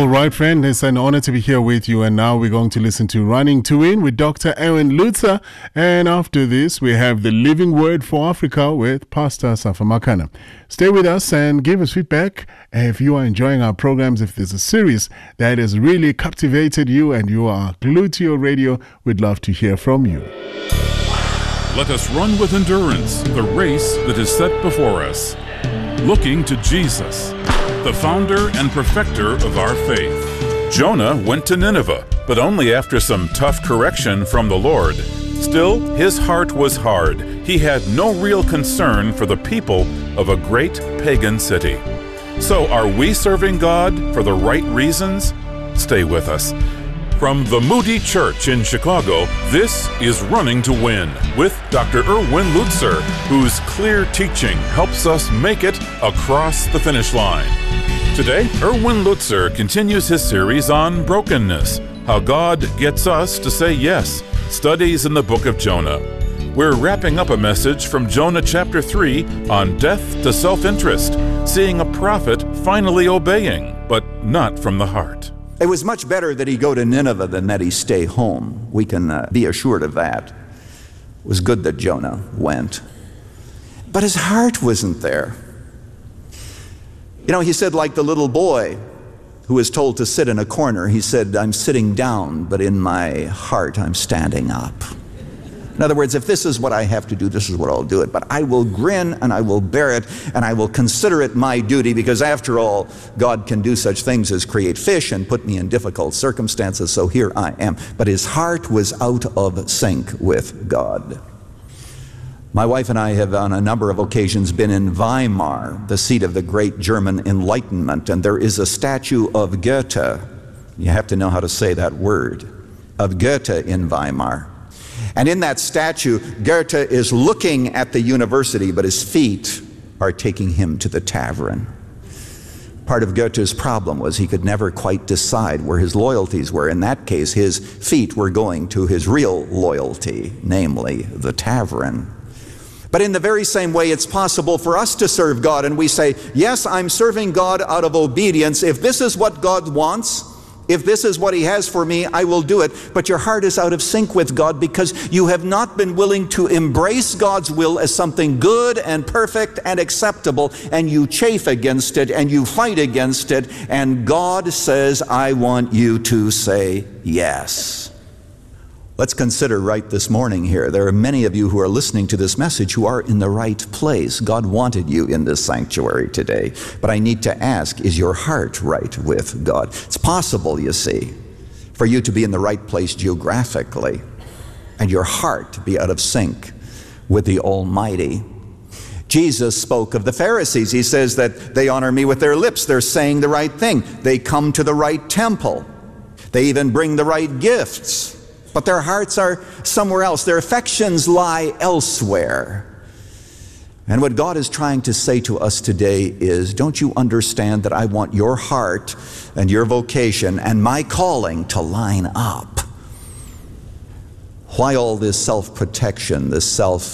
All right, friend, it's an honor to be here with you. And now we're going to listen to Running to Win with Dr. Erwin Lutzer. And after this, we have the Living Word for Africa with Pastor Safa Makana. Stay with us and give us feedback. If you are enjoying our programs, if there's a series that has really captivated you and you are glued to your radio, we'd love to hear from you. Let us run with endurance the race that is set before us, looking to Jesus, the founder and perfecter of our faith. Jonah went to Nineveh, but only after some tough correction from the Lord. Still, his heart was hard. He had no real concern for the people of a great pagan city. So, are we serving God for the right reasons? Stay with us. From the Moody Church in Chicago, this is Running to Win with Dr. Erwin Lutzer, whose clear teaching helps us make it across the finish line. Today, Erwin Lutzer continues his series on brokenness, how God gets us to say yes, studies in the book of Jonah. We're wrapping up a message from Jonah chapter 3 on death to self-interest, seeing a prophet finally obeying, but not from the heart. It was much better that he go to Nineveh than that he stay home. We can be assured of that. It was good that Jonah went. But his heart wasn't there. You know, he said, like the little boy who was told to sit in a corner, he said, I'm sitting down, but in my heart I'm standing up. In other words, if this is what I have to do, this is what I'll do it. But I will grin and I will bear it and I will consider it my duty, because after all, God can do such things as create fish and put me in difficult circumstances, so here I am. But his heart was out of sync with God. My wife and I have on a number of occasions been in Weimar, the seat of the great German Enlightenment, and there is a statue of Goethe. You have to know how to say that word, of Goethe in Weimar. And in that statue, Goethe is looking at the university, but his feet are taking him to the tavern. Part of Goethe's problem was he could never quite decide where his loyalties were. In that case, his feet were going to his real loyalty, namely the tavern. But in the very same way, it's possible for us to serve God, and we say, yes, I'm serving God out of obedience. If this is what God wants, if this is what he has for me, I will do it. But your heart is out of sync with God because you have not been willing to embrace God's will as something good and perfect and acceptable, and you chafe against it and you fight against it, and God says, I want you to say yes. Let's consider right this morning here. There are many of you who are listening to this message who are in the right place. God wanted you in this sanctuary today. But I need to ask, is your heart right with God? It's possible, you see, for you to be in the right place geographically and your heart to be out of sync with the Almighty. Jesus spoke of the Pharisees. He says that they honor me with their lips. They're saying the right thing. They come to the right temple. They even bring the right gifts. But their hearts are somewhere else. Their affections lie elsewhere. And what God is trying to say to us today is, don't you understand that I want your heart and your vocation and my calling to line up? Why all this self-protection, this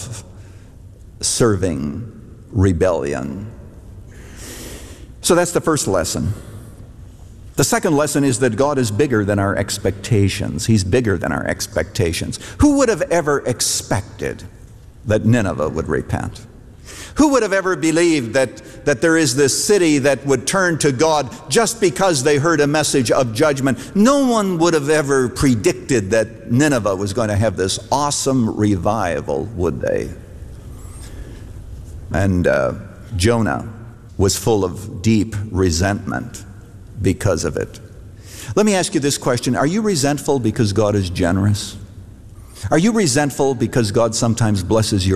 self-serving rebellion? So that's the first lesson. The second lesson is that God is bigger than our expectations. He's bigger than our expectations. Who would have ever expected that Nineveh would repent? Who would have ever believed that there is this city that would turn to God just because they heard a message of judgment? No one would have ever predicted that Nineveh was going to have this awesome revival, would they? And Jonah was full of deep resentment because of it. Let me ask you this question. Are you resentful because God is generous? Are you resentful because God sometimes blesses your